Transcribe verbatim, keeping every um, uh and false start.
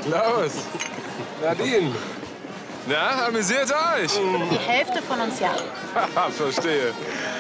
Klaus. Nadine. Na, amüsiert euch? Die Hälfte von uns ja. Haha, verstehe.